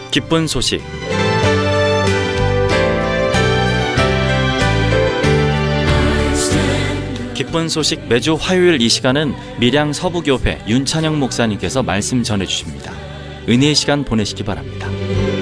기쁜 소식. 기쁜 소식 매주 화요일 이 시간은 밀양 서부교회 윤찬영 목사님께서 말씀 전해주십니다. 은혜의 시간 보내시기 바랍니다.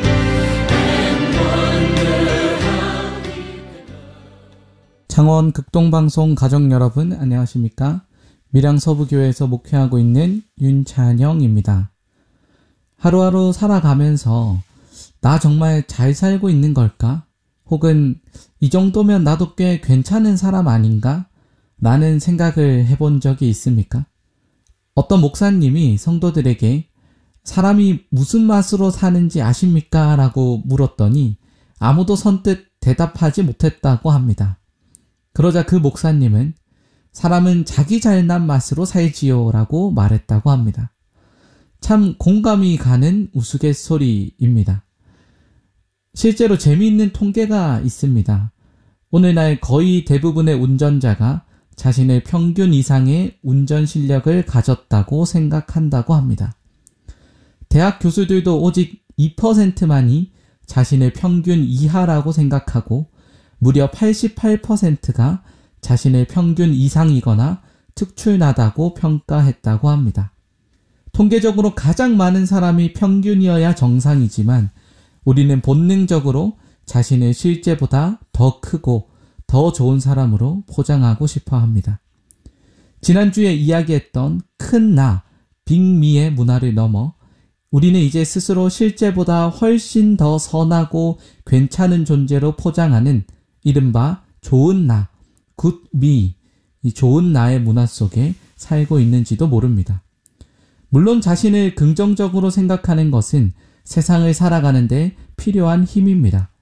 창원 극동방송 가족 여러분 안녕하십니까? 밀양 서부교회에서 목회하고 있는 윤찬영입니다. 하루하루 살아가면서 나 정말 잘 살고 있는 걸까? 혹은 이 정도면 나도 꽤 괜찮은 사람 아닌가? 라는 생각을 해본 적이 있습니까? 어떤 목사님이 성도들에게 사람이 무슨 맛으로 사는지 아십니까? 라고 물었더니 아무도 선뜻 대답하지 못했다고 합니다. 그러자 그 목사님은 사람은 자기 잘난 맛으로 살지요 라고 말했다고 합니다. 참 공감이 가는 우스갯소리입니다. 실제로 재미있는 통계가 있습니다. 오늘날 거의 대부분의 운전자가 자신의 평균 이상의 운전 실력을 가졌다고 생각한다고 합니다. 대학 교수들도 오직 2%만이 자신의 평균 이하라고 생각하고 무려 88%가 자신의 평균 이상이거나 특출나다고 평가했다고 합니다. 통계적으로 가장 많은 사람이 평균이어야 정상이지만 우리는 본능적으로 자신의 실제보다 더 크고 더 좋은 사람으로 포장하고 싶어 합니다. 지난주에 이야기했던 큰 나, 빅미의 문화를 넘어 우리는 이제 스스로 실제보다 훨씬 더 선하고 괜찮은 존재로 포장하는 이른바 좋은 나, 굿미, 이 좋은 나의 문화 속에 살고 있는지도 모릅니다. 물론 자신을 긍정적으로 생각하는 것은 세상을 살아가는데 필요한 힘입니다.